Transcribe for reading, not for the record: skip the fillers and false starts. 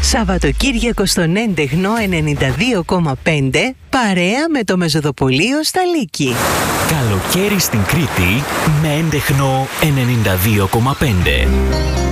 Σαββατοκύριακο στον έντεχνο 92,5 παρέα με το Μεζοδοπολείο στα Λύκη. Καλοκαίρι στην Κρήτη με έντεχνο 92,5.